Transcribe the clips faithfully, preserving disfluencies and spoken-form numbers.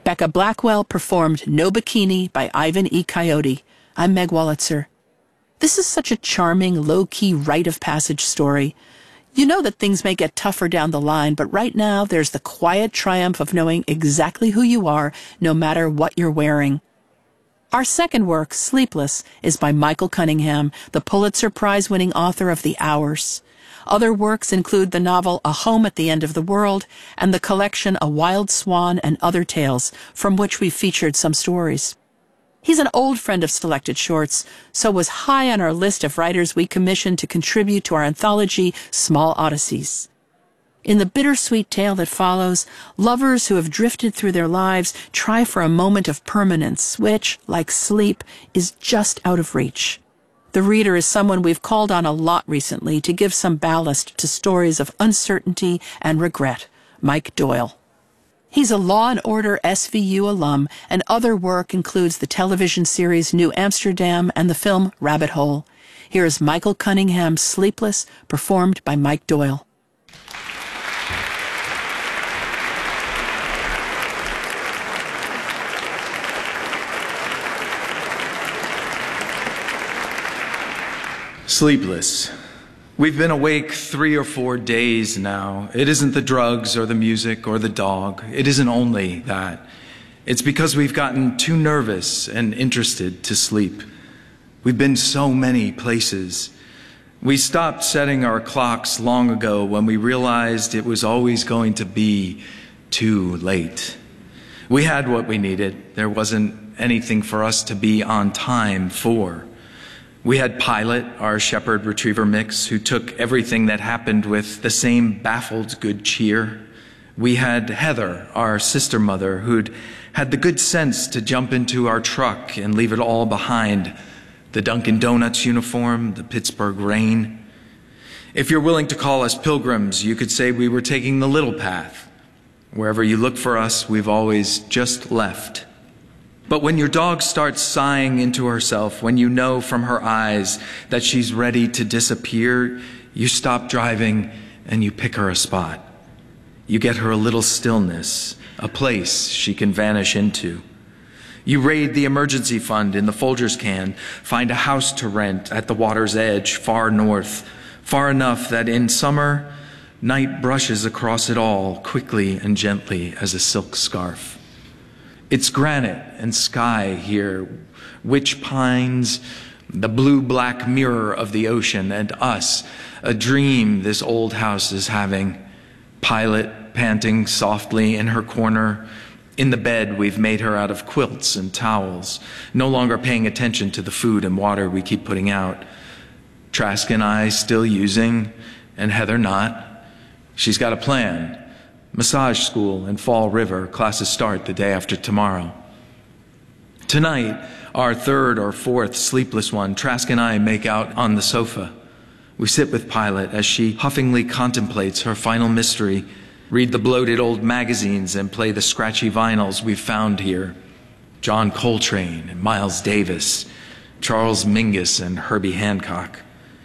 Becca Blackwell performed No Bikini by Ivan E. Coyote. I'm Meg Wolitzer. This is such a charming, low-key rite of passage story. You know that things may get tougher down the line, but right now there's the quiet triumph of knowing exactly who you are, no matter what you're wearing. Our second work, Sleepless, is by Michael Cunningham, the Pulitzer Prize-winning author of The Hours. Other works include the novel A Home at the End of the World and the collection A Wild Swan and Other Tales, from which we've featured some stories. He's an old friend of Selected Shorts, so was high on our list of writers we commissioned to contribute to our anthology, Small Odysseys. In the bittersweet tale that follows, lovers who have drifted through their lives try for a moment of permanence, which, like sleep, is just out of reach. The reader is someone we've called on a lot recently to give some ballast to stories of uncertainty and regret, Mike Doyle. He's a Law and Order S V U alum, and other work includes the television series New Amsterdam and the film Rabbit Hole. Here is Michael Cunningham's Sleepless, performed by Mike Doyle. Sleepless. We've been awake three or four days now. It isn't the drugs or the music or the dog. It isn't only that. It's because we've gotten too nervous and interested to sleep. We've been so many places. We stopped setting our clocks long ago when we realized it was always going to be too late. We had what we needed. There wasn't anything for us to be on time for. We had Pilot, our shepherd retriever mix, who took everything that happened with the same baffled good cheer. We had Heather, our sister mother, who'd had the good sense to jump into our truck and leave it all behind. The Dunkin' Donuts uniform, the Pittsburgh rain. If you're willing to call us pilgrims, you could say we were taking the little path. Wherever you look for us, we've always just left. But when your dog starts sighing into herself, when you know from her eyes that she's ready to disappear, you stop driving and you pick her a spot. You get her a little stillness, a place she can vanish into. You raid the emergency fund in the Folgers can, find a house to rent at the water's edge, far north, far enough that in summer, night brushes across it all quickly and gently as a silk scarf. It's granite and sky here, witch pines, the blue-black mirror of the ocean, and us, a dream this old house is having. Pilot panting softly in her corner. In the bed we've made her out of quilts and towels, no longer paying attention to the food and water we keep putting out. Trask and I still using, and Heather not. She's got a plan. Massage school in Fall River. Classes start the day after tomorrow. Tonight, our third or fourth sleepless one, Trask and I make out on the sofa. We sit with Pilot as she huffingly contemplates her final mystery, read the bloated old magazines and play the scratchy vinyls we've found here. John Coltrane and Miles Davis, Charles Mingus and Herbie Hancock.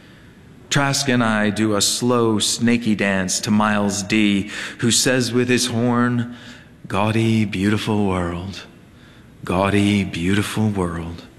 Trask and I do a slow, snaky dance to Miles D., who says with his horn, "Gaudy, beautiful world, gaudy, beautiful world."